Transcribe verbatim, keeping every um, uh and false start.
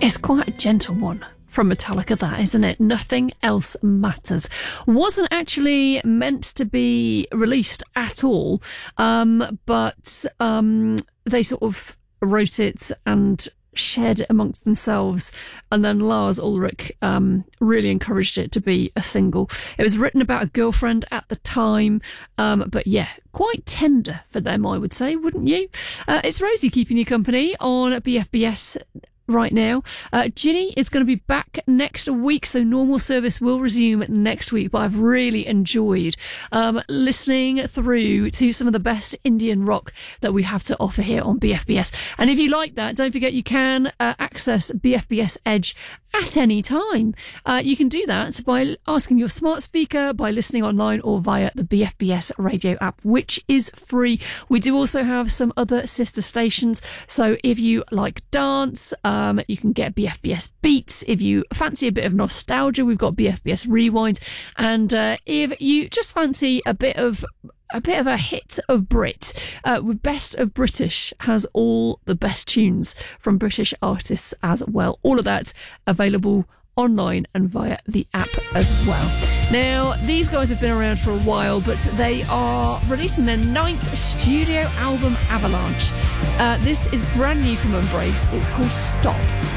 It's quite a gentle one from Metallica, that, isn't it? Nothing Else Matters. Wasn't actually meant to be released at all, um, but um, they sort of wrote it and shared it amongst themselves, and then Lars Ulrich um, really encouraged it to be a single. It was written about a girlfriend at the time, um, but yeah, quite tender for them, I would say, wouldn't you? Uh, it's Rosie keeping you company on B F B S right now. Uh, Ginny is going to be back next week, so normal service will resume next week, but I've really enjoyed um, listening through to some of the best Indian rock that we have to offer here on B F B S. And if you like that, don't forget you can uh, access B F B S Edge at any time. Uh, you can do that by asking your smart speaker, by listening online, or via the B F B S radio app, which is free. We do also have some other sister stations, so if you like dance, um, you can get B F B S Beats. If you fancy a bit of nostalgia, we've got B F B S Rewind. And uh, if you just fancy a bit of a bit of a hit of Brit, uh, with Best of British has all the best tunes from British artists as well. All of that available online and via the app as well. Now, these guys have been around for a while, but they are releasing their ninth studio album, Avalanche. Uh, this is brand new from Embrace. It's called Stop.